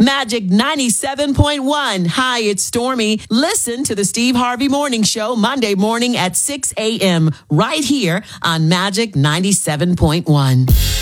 Magic 97.1. Hi, it's Stormy. Listen to the Steve Harvey Morning Show Monday morning at 6 a.m. right here on Magic 97.1.